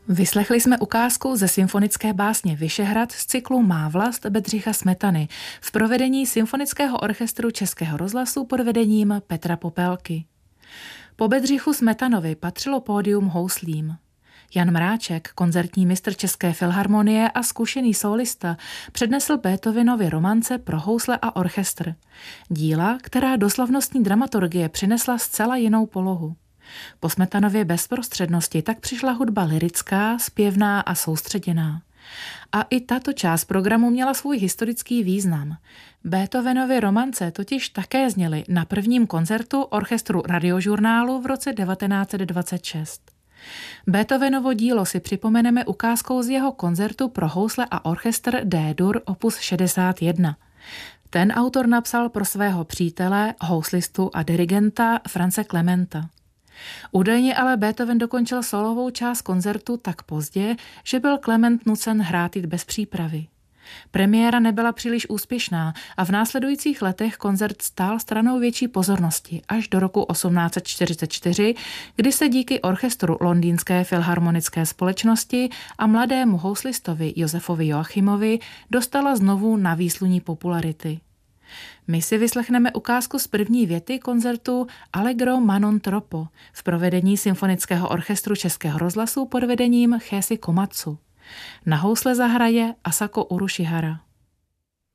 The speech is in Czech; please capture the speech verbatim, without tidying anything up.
Vyslechli jsme ukázku ze symfonické básně Vyšehrad z cyklu Má vlast Bedřicha Smetany v provedení Symfonického orchestru Českého rozhlasu pod vedením Petra Popelky. Po Bedřichu Smetanovi patřilo pódium houslím. Jan Mráček, koncertní mistr České filharmonie a zkušený solista, přednesl Beethovenovy romance pro housle a orchestr. Díla, která do slavnostní dramaturgie přinesla zcela jinou polohu. Po Smetanově bezprostřednosti tak přišla hudba lyrická, zpěvná a soustředěná. A i tato část programu měla svůj historický význam. Beethovenovy romance totiž také zněly na prvním koncertu orchestru Radiožurnálu v roce devatenáct set dvacet šest. Beethovenovo dílo si připomeneme ukázkou z jeho koncertu pro housle a orchestr D-dur opus šedesát jedna. Ten autor napsal pro svého přítele, houslistu a dirigenta Franze Klementa. Údajně ale Beethoven dokončil solovou část koncertu tak pozdě, že byl Klement nucen hrát jít bez přípravy. Premiéra nebyla příliš úspěšná a v následujících letech koncert stál stranou větší pozornosti až do roku osmnáct set čtyřicet čtyři, kdy se díky orchestru Londýnské filharmonické společnosti a mladému houslistovi Josefovi Joachimovi dostala znovu na výsluní popularity. My si vyslechneme ukázku z první věty koncertu Allegro ma non troppo v provedení Symfonického orchestru Českého rozhlasu pod vedením Chési Komatsu. Na housle zahraje Asako Urushihara.